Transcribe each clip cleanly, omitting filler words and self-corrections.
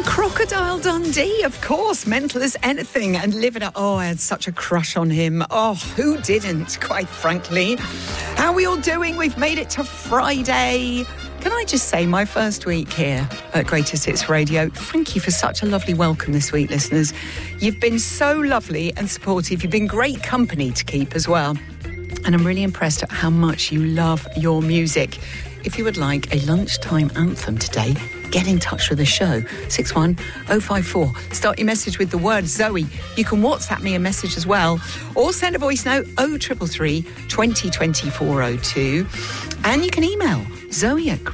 Crocodile Dundee, of course, Mental as Anything, and Live It Up. Oh, I had such a crush on him. Oh, who didn't, quite frankly? How are we all doing? We've made it to Friday. Can I just say, my first week here at Greatest Hits Radio, thank you for such a lovely welcome this week, listeners. You've been so lovely and supportive. You've been great company to keep as well. And I'm really impressed at how much you love your music. If you would like a lunchtime anthem today, get in touch with the show. 61054. Start your message with the word Zoe. You can WhatsApp me a message as well, or send a voice note 0333 20 402. And you can email Zoe at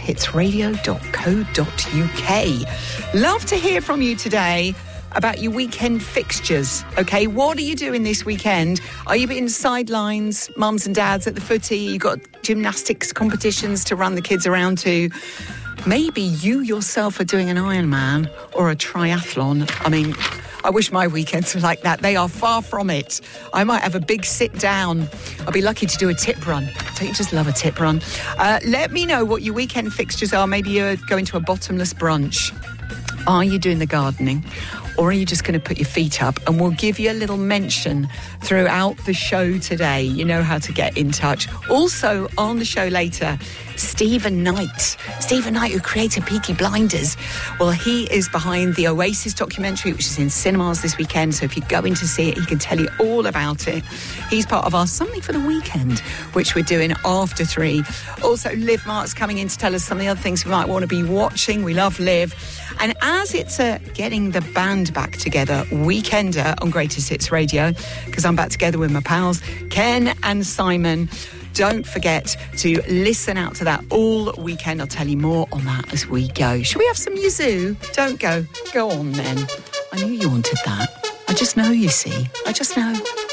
greatesthitsradio.co.uk. Love to hear from you today about your weekend fixtures, okay? What are you doing this weekend? Are you being sidelines, mums and dads at the footy? You got gymnastics competitions to run the kids around to? Maybe you yourself are doing an Ironman or a triathlon. I mean, I wish my weekends were like that. They are far from it. I might have a big sit down. I'll be lucky to do a tip run. Don't you just love a tip run? Let me know what your weekend fixtures are. Maybe you're going to a bottomless brunch. Are you doing the gardening? Or are you just going to put your feet up? And we'll give you a little mention throughout the show today. You know how to get in touch. Also, on the show later, Stephen Knight. Stephen Knight, who created Peaky Blinders. Well, he is behind the Oasis documentary, which is in cinemas this weekend. So if you're going to see it, he can tell you all about it. He's part of our Something for the Weekend, which we're doing after 3. Also, Liv Mark's coming in to tell us some of the other things we might want to be watching. We love Liv. And as it's getting the band back together weekender on Greatest Hits Radio, because I'm back together with my pals, Ken and Simon. Don't forget to listen out to that all weekend. I'll tell you more on that as we go. Should we have some Yazoo? Don't go. Go on then. I knew you wanted that. I just know, you see. I just know.